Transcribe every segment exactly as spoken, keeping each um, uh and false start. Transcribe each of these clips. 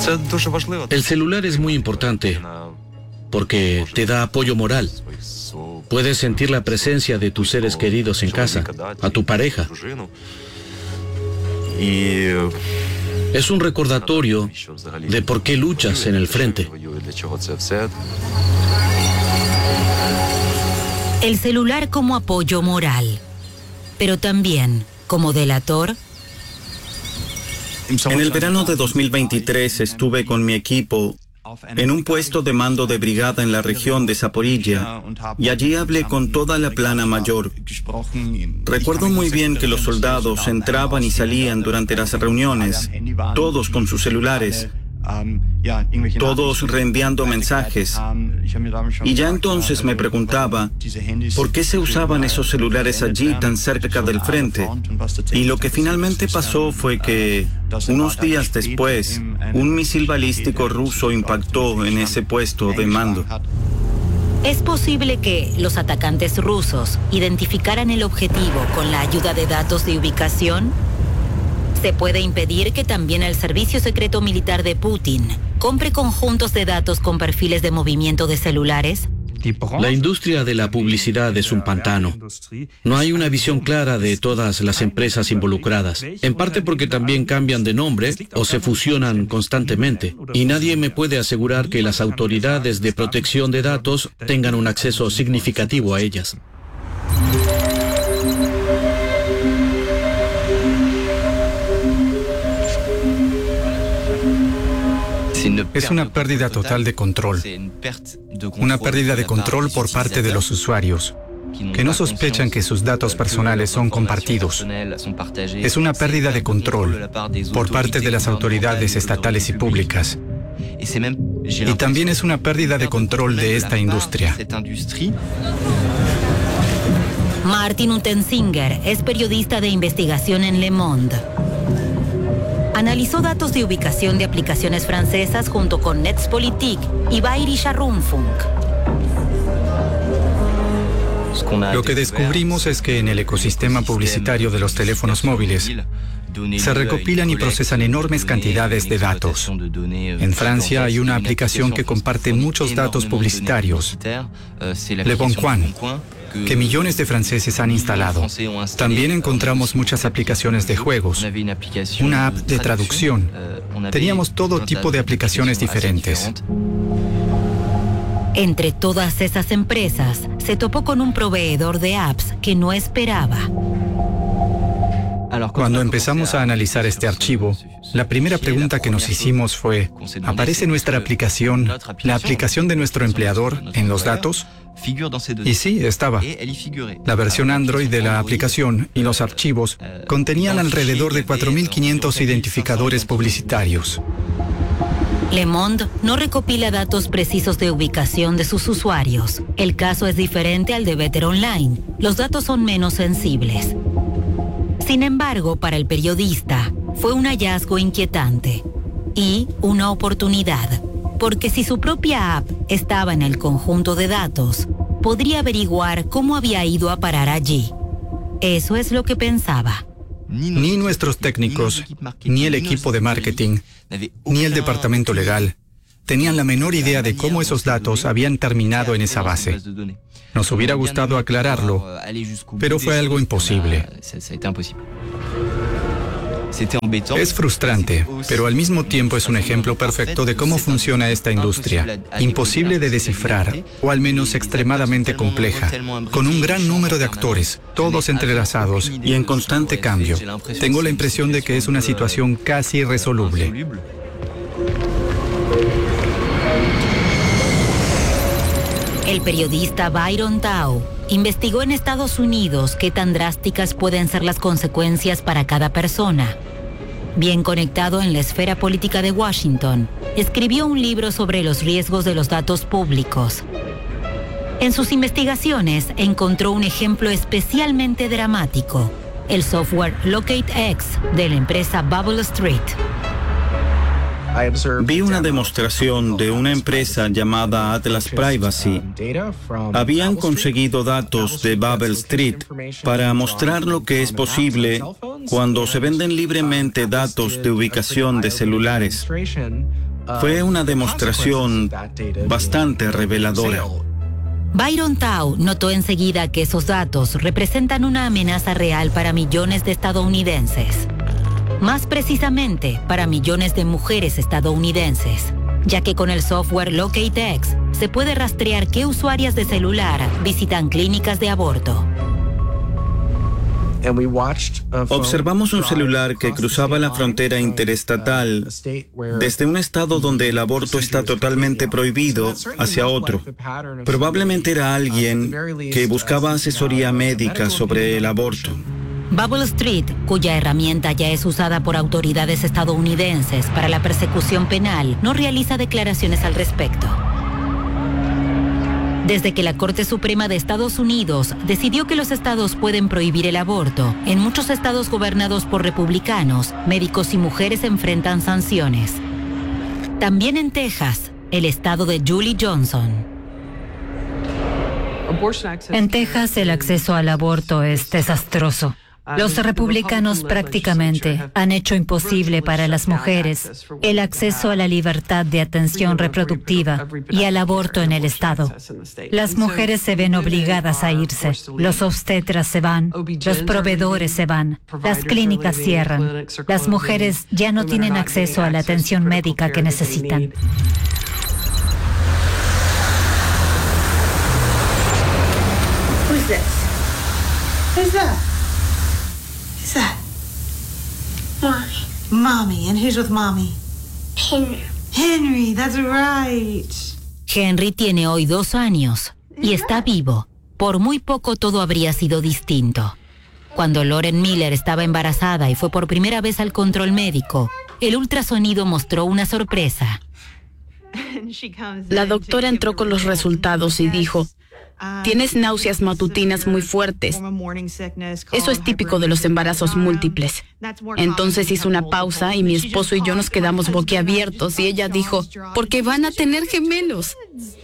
El celular es muy importante porque te da apoyo moral. Puedes sentir la presencia de tus seres queridos en casa, a tu pareja. Es un recordatorio de por qué luchas en el frente. El celular como apoyo moral, pero también como delator. En el verano de dos mil veintitrés estuve con mi equipo en un puesto de mando de brigada en la región de Zaporilla, y allí hablé con toda la plana mayor. Recuerdo muy bien que los soldados entraban y salían durante las reuniones, todos con sus celulares, todos reenviando mensajes. Y ya entonces me preguntaba, ¿por qué se usaban esos celulares allí tan cerca del frente? Y lo que finalmente pasó fue que, unos días después, un misil balístico ruso impactó en ese puesto de mando. ¿Es posible que los atacantes rusos identificaran el objetivo con la ayuda de datos de ubicación? ¿Se puede impedir que también el Servicio Secreto Militar de Putin compre conjuntos de datos con perfiles de movimiento de celulares? La industria de la publicidad es un pantano. No hay una visión clara de todas las empresas involucradas, en parte porque también cambian de nombre o se fusionan constantemente, y nadie me puede asegurar que las autoridades de protección de datos tengan un acceso significativo a ellas. Es una pérdida total de control. Una pérdida de control por parte de los usuarios, que no sospechan que sus datos personales son compartidos. Es una pérdida de control por parte de las autoridades estatales y públicas. Y también es una pérdida de control de esta industria. Martin Untersinger es periodista de investigación en Le Monde. Analizó datos de ubicación de aplicaciones francesas junto con Netzpolitik y Bayerischer Rundfunk. Lo que descubrimos es que en el ecosistema publicitario de los teléfonos móviles se recopilan y procesan enormes cantidades de datos. En Francia hay una aplicación que comparte muchos datos publicitarios, Le Bon Coin, que millones de franceses han instalado. También encontramos muchas aplicaciones de juegos, una app de traducción. Teníamos todo tipo de aplicaciones diferentes. Entre todas esas empresas, se topó con un proveedor de apps que no esperaba. Cuando empezamos a analizar este archivo, la primera pregunta que nos hicimos fue, ¿aparece nuestra aplicación, la aplicación de nuestro empleador, en los datos? Y sí, estaba. La versión Android de la aplicación y los archivos contenían alrededor de cuatro mil quinientos identificadores publicitarios. Le Monde no recopila datos precisos de ubicación de sus usuarios. El caso es diferente al de Better Online. Los datos son menos sensibles. Sin embargo, para el periodista, fue un hallazgo inquietante y una oportunidad, porque si su propia app estaba en el conjunto de datos, podría averiguar cómo había ido a parar allí. Eso es lo que pensaba. Ni nuestros técnicos, ni el equipo de marketing, ni el departamento legal tenían la menor idea de cómo esos datos habían terminado en esa base. Nos hubiera gustado aclararlo, pero fue algo imposible. Es frustrante, pero al mismo tiempo es un ejemplo perfecto de cómo funciona esta industria. Imposible de descifrar, o al menos extremadamente compleja, con un gran número de actores, todos entrelazados y en constante cambio. Tengo la impresión de que es una situación casi irresoluble. El periodista Byron Tao investigó en Estados Unidos qué tan drásticas pueden ser las consecuencias para cada persona. Bien conectado en la esfera política de Washington, escribió un libro sobre los riesgos de los datos públicos. En sus investigaciones encontró un ejemplo especialmente dramático, el software LocateX de la empresa Bubble Street. Vi una demostración de una empresa llamada Atlas Privacy. Habían conseguido datos de Bubble Street para mostrar lo que es posible cuando se venden libremente datos de ubicación de celulares. Fue una demostración bastante reveladora. Byron Tao notó enseguida que esos datos representan una amenaza real para millones de estadounidenses. Más precisamente, para millones de mujeres estadounidenses, ya que con el software LocateX se puede rastrear qué usuarias de celular visitan clínicas de aborto. Observamos un celular que cruzaba la frontera interestatal desde un estado donde el aborto está totalmente prohibido hacia otro. Probablemente era alguien que buscaba asesoría médica sobre el aborto. Bubble Street, cuya herramienta ya es usada por autoridades estadounidenses para la persecución penal, no realiza declaraciones al respecto. Desde que la Corte Suprema de Estados Unidos decidió que los estados pueden prohibir el aborto, en muchos estados gobernados por republicanos, médicos y mujeres enfrentan sanciones. También en Texas, el estado de Julie Johnson. En Texas, el acceso al aborto es desastroso. Los republicanos prácticamente han hecho imposible para las mujeres el acceso a la libertad de atención reproductiva y al aborto en el estado. Las mujeres se ven obligadas a irse, los obstetras se van, los proveedores se van, las clínicas cierran. Las mujeres ya no tienen acceso a la atención médica que necesitan. Who's this? Who's that? Who's that? Mommy. Mommy. And who's with Mommy? Henry. Henry, that's right. Henry tiene hoy dos años y está vivo. Por muy poco todo habría sido distinto. Cuando Lauren Miller estaba embarazada y fue por primera vez al control médico, el ultrasonido mostró una sorpresa. La doctora entró con los resultados y dijo: tienes náuseas matutinas muy fuertes. Eso es típico de los embarazos múltiples. Entonces hizo una pausa y mi esposo y yo nos quedamos boquiabiertos y ella dijo: porque van a tener gemelos.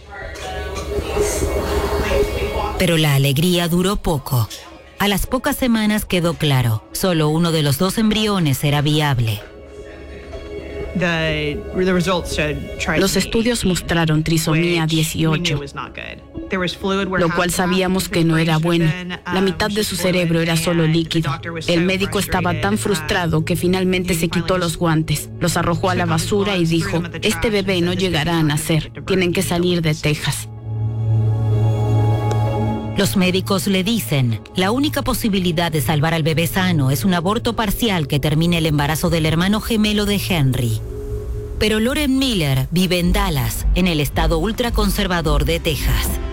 Pero la alegría duró poco. A las pocas semanas quedó claro, solo uno de los dos embriones era viable. Los estudios mostraron trisomía dieciocho, lo cual sabíamos que no era bueno. La mitad de su cerebro era solo líquido. El médico estaba tan frustrado que finalmente se quitó los guantes, los arrojó a la basura y dijo: este bebé no llegará a nacer, tienen que salir de Texas. Los médicos le dicen, la única posibilidad de salvar al bebé sano es un aborto parcial que termine el embarazo del hermano gemelo de Henry. Pero Lauren Miller vive en Dallas, en el estado ultraconservador de Texas.